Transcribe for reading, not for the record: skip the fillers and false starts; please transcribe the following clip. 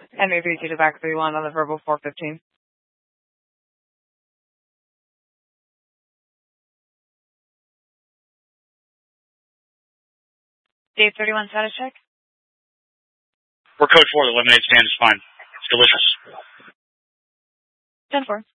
And maybe you to back 3-1 on the verbal 415. Dave 31 status check. We're code 4. The lemonade stand is fine. It's delicious. 10-4.